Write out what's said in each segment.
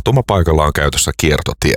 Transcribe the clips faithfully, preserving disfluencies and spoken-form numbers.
tapahtumapaikalla on käytössä kiertotie.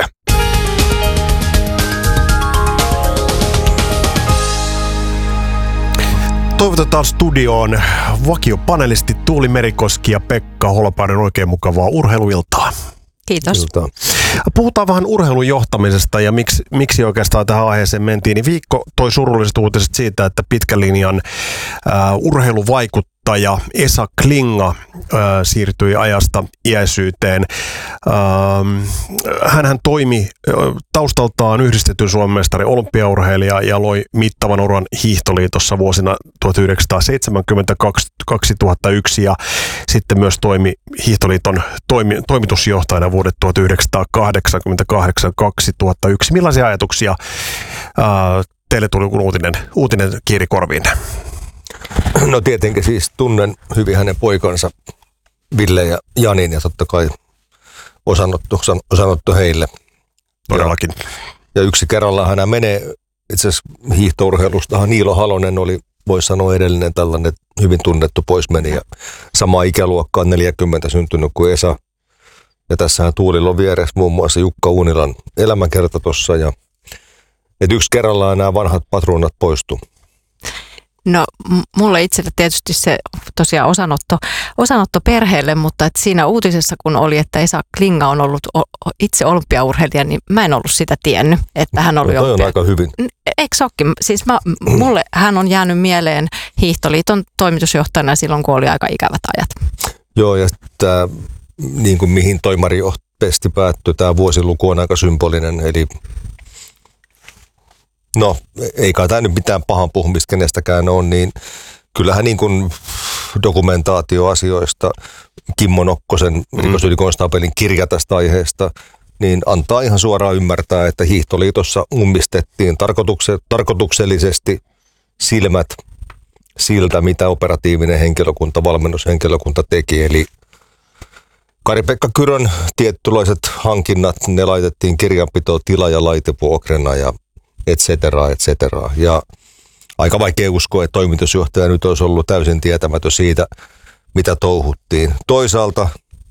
Toivotetaan studioon vakiopanelisti Tuuli Merikoski ja Pekka Holopainen. Oikein mukavaa urheiluiltaa. Kiitos. Iltaa. Puhutaan vähän urheilun johtamisesta ja miksi, miksi oikeastaan tähän aiheeseen mentiin. Niin viikko toi surulliset uutiset siitä, että pitkän linjan äh, urheiluvaikuttaja Esa Klinga äh, siirtyi ajasta iäisyyteen. Äh, hänhän toimi äh, taustaltaan yhdistetyn Suomen mestari olympiaurheilija ja loi mittavan uran hiihtoliitossa vuosina tuhatyhdeksänsataaseitsemänkymmentä kaksituhattayksi ja sitten myös toimi hiihtoliiton toimi, toimitusjohtajana vuodet tuhatyhdeksänsataakahdeksankymmentäkahdeksan kaksituhattayksi. Millaisia ajatuksia ää, teille tuli, kun uutinen, uutinen kiiri korviin? No tietenkin siis tunnen hyvin hänen poikansa Ville ja Janin ja totta kai osanottu, osanottu heille. Todellakin. Ja, ja yksi kerrallaan hän menee, itse asiassa hiihtourheilustahan Niilo Halonen oli, voisi sanoa edellinen tällainen hyvin tunnettu poismeni. Samaa ikäluokkaa neljäkymmentä syntynyt kuin Esa. Ja tässähän Tuulilla on vieressä muun muassa Jukka Uunilan elämänkerta tuossa. Ja, et yksi kerrallaan nämä vanhat patruunat poistu. No mulle itselle tietysti se tosiaan osanotto, osanotto perheelle, mutta et siinä uutisessa kun oli, että Esa Klinga on ollut itse olympiaurheilija, niin mä en ollut sitä tiennyt, että hän oli no, toi on aika hyvin. Eikö se olekin? Siis mä, mulle hän on jäänyt mieleen Hiihtoliiton toimitusjohtajana silloin, kun oli aika ikävät ajat. Joo, ja tämä, niin kuin mihin toimaripesti päättyi, tämä vuosiluku on aika symbolinen, eli no, ei kai tämä nyt mitään pahan puhumista kenestäkään ole, niin kyllähän niin kuin dokumentaatioasioista Kimmo Nokkosen, mm. ylikonstaapelin kirja tästä aiheesta, niin antaa ihan suoraan ymmärtää, että Hiihtoliitossa ummistettiin tarkoituksellisesti silmät siltä, mitä operatiivinen henkilökunta, valmennushenkilökunta teki. Eli Kari-Pekka Kyrön tietynlaiset hankinnat, ne laitettiin kirjanpitoon tila- ja laitevuokrana ja et cetera, et cetera. Ja aika vaikea uskoa, että toimitusjohtaja nyt olisi ollut täysin tietämätön siitä, mitä touhuttiin. Toisaalta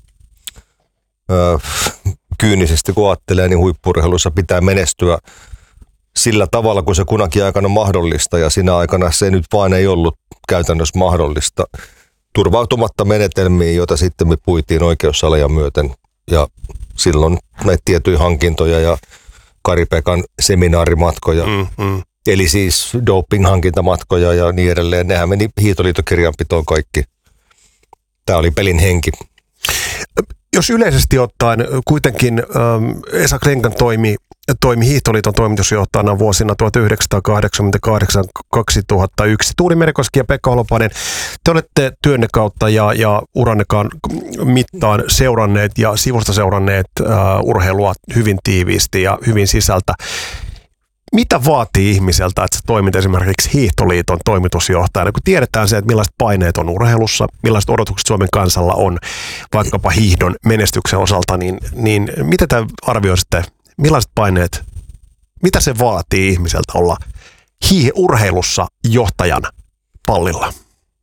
öö, kyynisesti kun ajattelee, niin huippu-urheilussa pitää menestyä sillä tavalla, kun se kunakin aikana on mahdollista, ja siinä aikana se nyt vaan ei ollut käytännössä mahdollista. Turvautumatta menetelmiin, joita sitten me puitiin oikeussaleja myöten, ja silloin näitä tiettyjä hankintoja ja Kari-Pekan seminaarimatkoja, mm, mm. eli siis doping-hankintamatkoja ja niin edelleen. Nehän meni hiihtoliitokirjanpitoon kaikki. Tämä oli pelin henki. Jos yleisesti ottaen kuitenkin ähm, Esa Klingan toimi, toimi Hiihtoliiton toimitusjohtajana vuosina tuhatyhdeksänsataakahdeksankymmentäkahdeksan kaksituhattayksi. Tuuli Merikoski ja Pekka Holopainen, te olette työnne kautta ja, ja urannekaan mittaan seuranneet ja sivusta seuranneet äh, urheilua hyvin tiiviisti ja hyvin sisältä. Mitä vaatii ihmiseltä, että sä toimit esimerkiksi Hiihtoliiton toimitusjohtajana, kun tiedetään se, että millaiset paineet on urheilussa, millaiset odotukset Suomen kansalla on vaikkapa hiihdon menestyksen osalta, niin, niin mitä te arvioisitte, millaiset paineet, mitä se vaatii ihmiseltä olla hiih-urheilussa johtajana pallilla?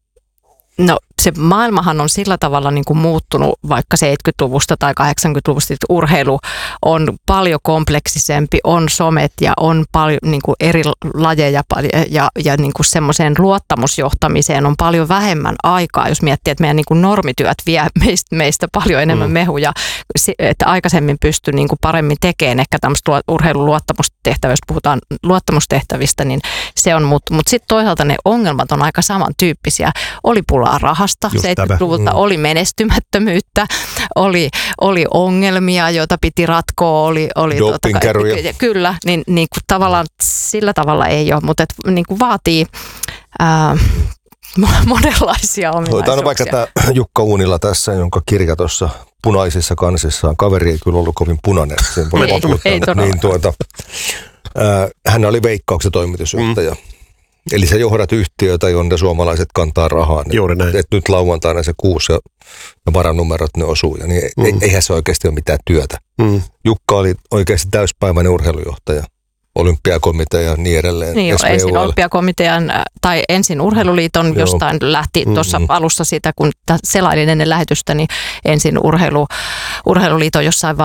No se maailmahan on sillä tavalla niin kuin muuttunut vaikka seitsemänkymmentäluvusta tai kahdeksankymmentäluvusta, että urheilu on paljon kompleksisempi, on somet ja on paljon niin kuin eri lajeja ja, ja niin kuin semmoiseen luottamusjohtamiseen on paljon vähemmän aikaa, jos miettii, että meidän niin kuin normityöt vie meistä, meistä paljon enemmän mm. mehuja, että aikaisemmin pystyi niin kuin paremmin tekemään ehkä tämmöistä urheilun luottamustehtävistä, jos puhutaan luottamustehtävistä, niin se on muuttunut, mutta sitten toisaalta ne ongelmat on aika samantyyppisiä. Oli pulaa rahasta. seitsemänkymmentäluvulta oli menestymättömyyttä, oli, oli ongelmia, joita piti ratkoa, oli, oli tuota, kyllä, niin, niin kuin tavallaan sillä tavalla ei ole, mutta et, niin kuin vaatii ää, monenlaisia ominaisuuksia. Otetaan vaikka tämä Jukka Uunila tässä, jonka kirja tuossa punaisissa kansissaan, kaveri ei kyllä ollut kovin punainen, sen voi vakuuttaa, niin tuota, ää, hän oli Veikkauksen toimitusjohtaja. Mm. Eli sä johdat yhtiötä, jonne suomalaiset kantaa rahaa. Juuri näin. Et nyt lauantaina se kuusi ja, ja varanumerot ne osuu. Ja niin mm. eihän se oikeasti ole mitään työtä. Mm. Jukka oli oikeasti täyspäiväinen urheilujohtaja. Olympiakomitea ja niin edelleen. Niin jo, ensin olympiakomitean tai ensin urheiluliiton, joo, jostain lähti tuossa mm-hmm. alussa sitä, kun selailin ennen lähetystä, niin ensin urheilu, urheiluliiton jossain